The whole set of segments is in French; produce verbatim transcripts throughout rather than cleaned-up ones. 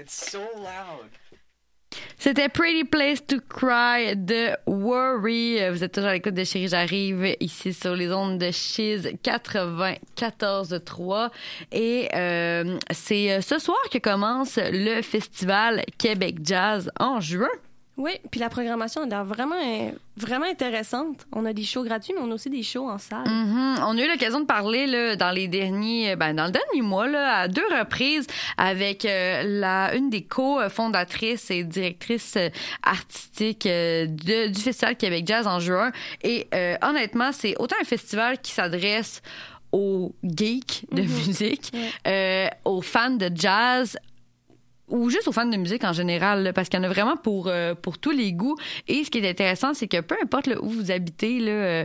it's so loud. C'était Pretty Place to Cry de Worry. Vous êtes toujours à l'écoute de Chérie J'arrive ici sur les ondes de Chiz quatre-vingt-quatorze trois. Et euh, c'est ce soir que commence le festival Québec Jazz en juin. Oui, puis la programmation a l'air vraiment, vraiment intéressante. On a des shows gratuits, mais on a aussi des shows en salle. Mm-hmm. On a eu l'occasion de parler là, dans les derniers, ben, dans le dernier mois, là, à deux reprises, avec euh, la, une des co-fondatrices et directrices artistiques euh, de, du Festival Québec Jazz en juin. Et euh, honnêtement, c'est autant un festival qui s'adresse aux geeks de mm-hmm. musique, ouais. euh, aux fans de jazz, ou juste aux fans de musique en général, là, parce qu'il y en a vraiment pour, euh, pour tous les goûts. Et ce qui est intéressant, c'est que peu importe là, où vous habitez là,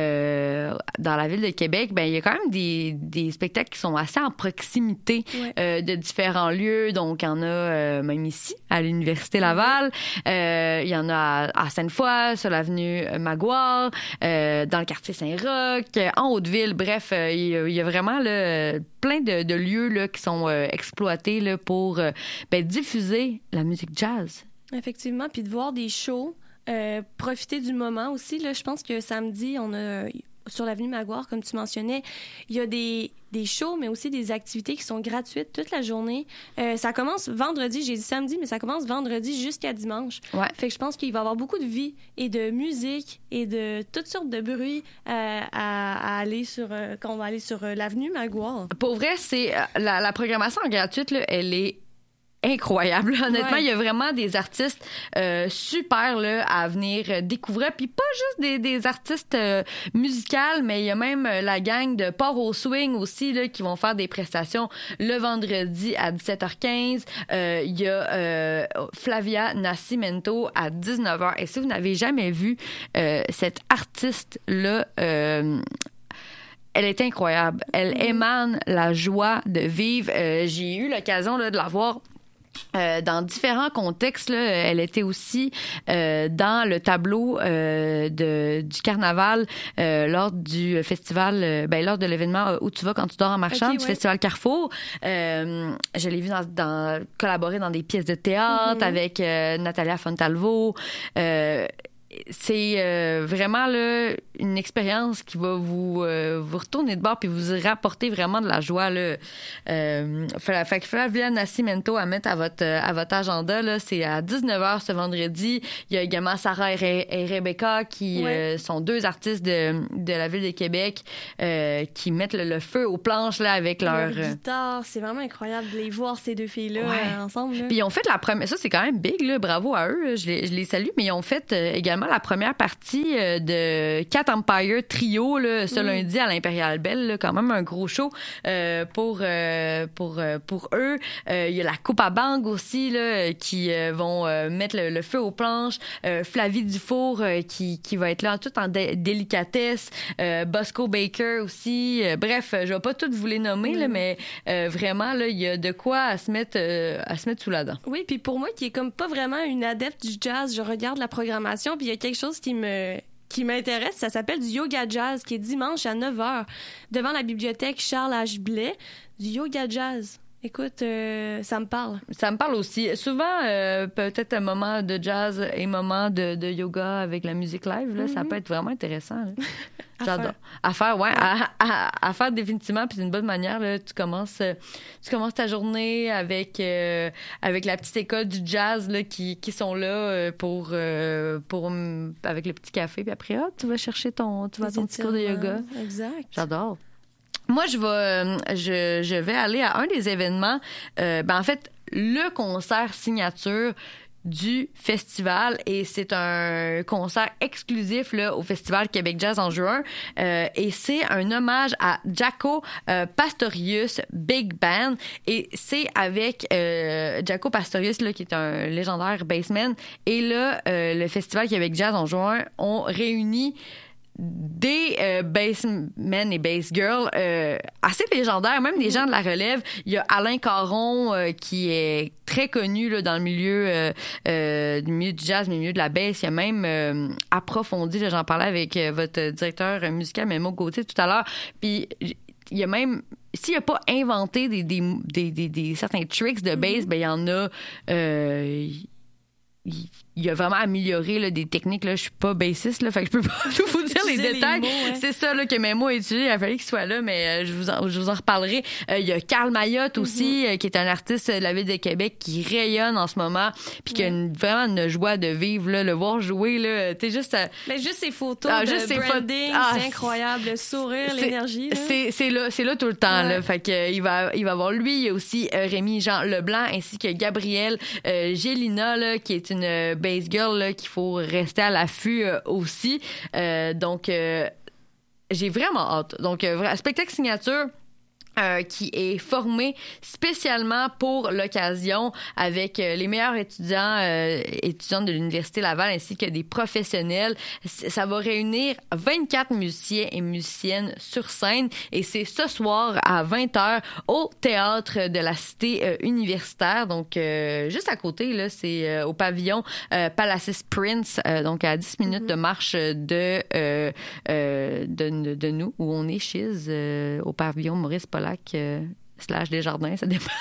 euh, dans la ville de Québec, ben il y a quand même des, des spectacles qui sont assez en proximité ouais. euh, de différents lieux. Donc, il y en a euh, même ici, à l'Université Laval. Euh, il y en a à, à Sainte-Foy, sur l'avenue Maguire, euh, dans le quartier Saint-Roch, en Haute-Ville. Bref, euh, il, y a, il y a vraiment là, plein de, de lieux là, qui sont euh, exploités là, pour... Euh, Ben, diffuser la musique jazz. Effectivement, puis de voir des shows, euh, profiter du moment aussi. Là, je pense que samedi, on a sur l'avenue Maguire, comme tu mentionnais, il y a des, des shows, mais aussi des activités qui sont gratuites toute la journée. Euh, ça commence vendredi, j'ai dit samedi, mais ça commence vendredi jusqu'à dimanche. Ouais. Fait que je pense qu'il va y avoir beaucoup de vie et de musique et de toutes sortes de bruits euh, à, à aller sur, euh, quand on va aller sur euh, l'avenue Maguire. Pour vrai, c'est la, la programmation gratuite, là, elle est incroyable. Honnêtement, ouais. il y a vraiment des artistes euh, super là, à venir découvrir. Puis pas juste des, des artistes euh, musicales, mais il y a même euh, la gang de Port au Swing aussi là, qui vont faire des prestations le vendredi à dix-sept heures quinze. Euh, il y a euh, Flavia Nascimento à dix-neuf heures. Et si vous n'avez jamais vu euh, cette artiste-là... Euh, elle est incroyable. Elle mm-hmm. émane la joie de vivre. Euh, j'ai eu l'occasion là, de la voir Euh, dans différents contextes. Là, elle était aussi euh, dans le tableau euh, de, du carnaval euh, lors du festival, euh, ben, lors de l'événement euh, Où tu vas quand tu dors en marchant, okay, du ouais. festival Carrefour. Euh, je l'ai vu dans, dans, collaborer dans des pièces de théâtre mm-hmm. avec euh, Natalia Fontalvo. Euh, c'est euh, vraiment là, une expérience qui va vous, euh, vous retourner de bord puis vous rapporter vraiment de la joie. Là. Euh, fait que Flavia Nascimento à mettre à votre, à votre agenda, là, c'est à dix-neuf heures ce vendredi. Il y a également Sarah et, Re- et Rebecca qui ouais. euh, sont deux artistes de, de la ville de Québec euh, qui mettent le, le feu aux planches là, avec leur... leur guitare. C'est vraiment incroyable de les voir, ces deux filles-là, ouais. euh, ensemble. Là. Puis ils ont fait la première... Ça, c'est quand même big, là. Bravo à eux. Je les, je les salue. Mais ils ont fait euh, également la première partie euh, de Cat Empire Trio là, ce mm. lundi à l'Impérial Belle, là, quand même un gros show euh, pour, euh, pour, euh, pour eux. Euh, il y a la Coupe à Bang aussi là, qui euh, vont euh, mettre le, le feu aux planches. Euh, Flavie Dufour euh, qui, qui va être là tout en dé- délicatesse. Euh, Bosco Baker aussi. Euh, bref, je vais pas toutes vous les nommer, mm. là, mais euh, vraiment, il y a de quoi à se mettre, euh, à se mettre sous la dent. Oui, puis pour moi, qui est comme pas vraiment une adepte du jazz, je regarde la programmation, puis il y a quelque chose qui me... qui m'intéresse, ça s'appelle du yoga jazz, qui est dimanche à neuf heures, devant la bibliothèque Charles H. Blais, du yoga jazz. Écoute, euh, ça me parle. Ça me parle aussi. Souvent, euh, peut-être un moment de jazz et un moment de, de yoga avec la musique live, là, mm-hmm. ça peut être vraiment intéressant. Là. J'adore. À faire, ouais. À, à, à faire définitivement, puis c'est une bonne manière. Là, tu commences, tu commences ta journée avec euh, avec la petite école du jazz là, qui, qui sont là pour euh, pour avec le petit café, puis après, hop, tu vas chercher ton, tu vas à ton petit cours de yoga. Exact. J'adore. Moi, je vais, je, je vais aller à un des événements. Euh, ben en fait, le concert signature du festival et c'est un concert exclusif là, au Festival Québec Jazz en juin euh, et c'est un hommage à Jaco euh, Pastorius Big Band et c'est avec euh, Jaco Pastorius là, qui est un légendaire bassman et là, euh, le Festival Québec Jazz en juin ont réuni des euh, bassmen et bass girls euh, assez légendaires, même des gens de la relève. Il y a Alain Caron euh, qui est très connu là, dans le milieu, euh, euh, du milieu du jazz, mais le milieu de la bass. Il y a même euh, approfondi, là, j'en parlais avec euh, votre directeur musical, Mémo Gauthier, tout à l'heure. Puis il y a même s'il n'a pas inventé des, des, des, des, des certains tricks de bass, mm-hmm. ben il y en a... Euh, il, il a vraiment amélioré là, des techniques. Là. Je suis pas bassiste, là, fait que je peux pas tout vous dire les détails. Les mots, ouais. C'est ça là, que mes mots utilisés. Il a fallu qu'ils soient là, mais euh, je, vous en, je vous en reparlerai. Euh, il y a Carl Mayotte aussi, mm-hmm. euh, qui est un artiste de la ville de Québec qui rayonne en ce moment, puis qui a une, vraiment une joie de vivre. Là, le voir jouer, là, t'es juste... Euh, mais juste ses photos ah, de juste branding, pho- ah, c'est incroyable. Le sourire, c'est, l'énergie. Là. C'est, c'est, là, c'est là tout le temps. Ouais. Là, fait que, euh, il, va, il va voir lui. Il y a aussi euh, Rémi-Jean Leblanc, ainsi que Gabrielle euh, Gélina, là, qui est une euh, bass girl, là, qu'il faut rester à l'affût euh, aussi. Euh, donc, euh, j'ai vraiment hâte. Donc, euh, spectacle signature. Euh, qui est formé spécialement pour l'occasion avec euh, les meilleurs étudiants euh, étudiantes de l'Université Laval ainsi que des professionnels. C- ça va réunir vingt-quatre musiciens et musiciennes sur scène et c'est ce soir à vingt heures au théâtre de la cité euh, universitaire. Donc, euh, juste à côté, là, c'est euh, au pavillon euh, Palacis Prince, euh, donc à dix minutes mm-hmm. de marche de, euh, euh, de, de nous, où on est chez euh, au pavillon Maurice Paul Euh, slash Desjardins, ça dépend.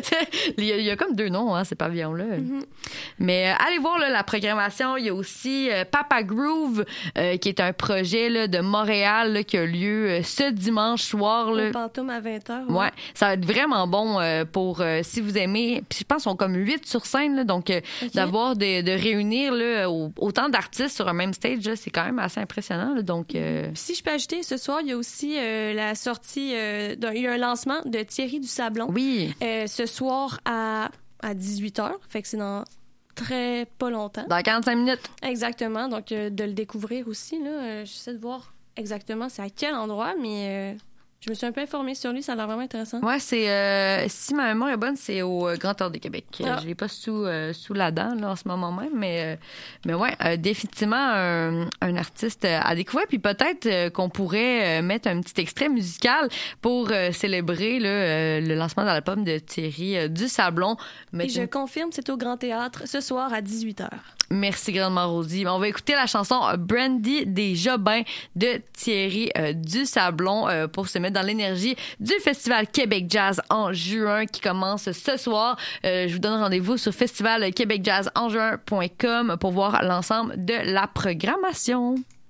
il, y a, il y a comme deux noms, hein, ces pavillons-là. Mm-hmm. Mais euh, allez voir là, la programmation. Il y a aussi euh, Papa Groove, euh, qui est un projet là, de Montréal là, qui a lieu euh, ce dimanche soir. Là. Au Pantoum à vingt heures. Ouais. ouais, ça va être vraiment bon euh, pour, euh, si vous aimez, puis je pense qu'ils sont comme huit sur scène, là, donc euh, okay. d'avoir, de, de réunir là, autant d'artistes sur un même stage, là, c'est quand même assez impressionnant. Là, donc, euh... Puis si je peux ajouter, ce soir, il y a aussi euh, la sortie, euh, d'un, il y a un lancement de Thierry du Sablon. Oui. Euh, ce soir à, à dix-huit heures. Fait que c'est dans très pas longtemps. Dans quarante-cinq minutes. Exactement. Donc, euh, de le découvrir aussi, là. Euh, j'essaie de voir exactement c'est à quel endroit, mais euh, je me suis un peu informée sur lui. Ça a l'air vraiment intéressant. Ouais, c'est... Euh, si ma mémoire est bonne, c'est au euh, Grand Théâtre de Québec. Ah. Je l'ai pas sous, euh, sous la dent, là, en ce moment même, mais, euh, mais ouais, euh, définitivement un, un artiste à découvrir. Puis peut-être euh, qu'on pourrait euh, mettre un petit extrait musical pour euh, célébrer là, euh, le lancement de l'album de Thierry euh, du Sablon. Et je confirme, c'est au Grand Théâtre ce soir à dix-huit heures. Merci grandement, Rosie. On va écouter la chanson Brandy des Jobins de Thierry euh, du Sablon euh, pour se mettre dans l'énergie du Festival Québec Jazz en juin qui commence ce soir. Euh, je vous donne rendez-vous sur festival québec jazz en juin point com pour voir l'ensemble de la programmation.